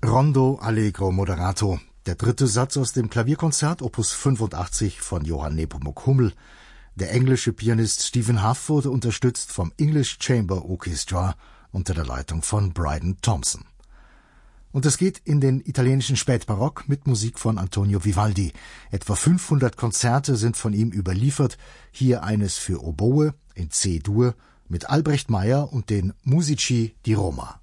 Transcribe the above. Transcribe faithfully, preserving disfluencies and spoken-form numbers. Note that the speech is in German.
Rondo Allegro Moderato, der dritte Satz aus dem Klavierkonzert Opus fünfundachtzig von Johann Nepomuk Hummel. Der englische Pianist Stephen Hough wurde unterstützt vom English Chamber Orchestra unter der Leitung von Bryden Thompson. Und es geht in den italienischen Spätbarock mit Musik von Antonio Vivaldi. Etwa fünfhundert Konzerte sind von ihm überliefert. Hier eines für Oboe in C-Dur mit Albrecht Meyer und den Musici di Roma.